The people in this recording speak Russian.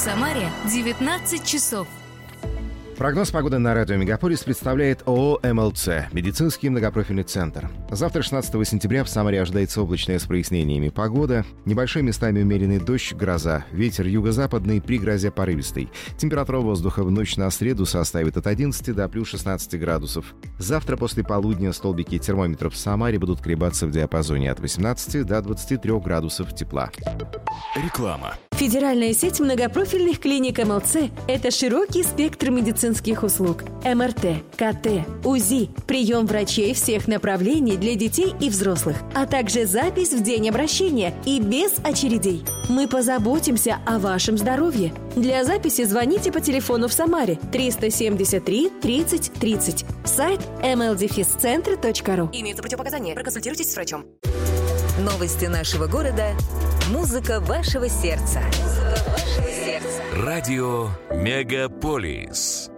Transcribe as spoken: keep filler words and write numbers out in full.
Самаре девятнадцать часов. Прогноз погоды на радио «Мегаполис» представляет ООО «эм эл цэ» – медицинский многопрофильный центр. Завтра, шестнадцатого сентября, в Самаре ожидается облачная с прояснениями погода. Небольшой местами умеренный дождь, гроза. Ветер юго-западный, при грозе порывистый. Температура воздуха в ночь на среду составит от одиннадцати до плюс шестнадцати градусов. Завтра после полудня столбики термометров в Самаре будут колебаться в диапазоне от восемнадцати до двадцати трёх градусов тепла. Реклама. Федеральная сеть многопрофильных клиник эм эл цэ – это широкий спектр медицинских услуг. эм эр тэ, ка тэ, УЗИ, прием врачей всех направлений для детей и взрослых, а также запись в день обращения и без очередей. Мы позаботимся о вашем здоровье. Для записи звоните по телефону в Самаре триста семьдесят три тридцать тридцать. Сайт эм эл дефис центр точка ру. Имеются противопоказания. Проконсультируйтесь с врачом. Новости нашего города. Музыка вашего сердца. Музыка вашего сердца. Радио «Мегаполис».